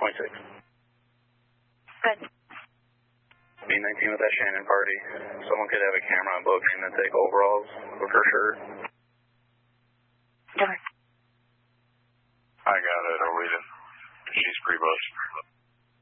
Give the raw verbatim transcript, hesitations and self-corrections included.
twenty-six. Good. B nineteen with that Shannon party. Someone could have a camera on boat and then take overalls for sure. Over. I got it, Alita. She's pre-booked.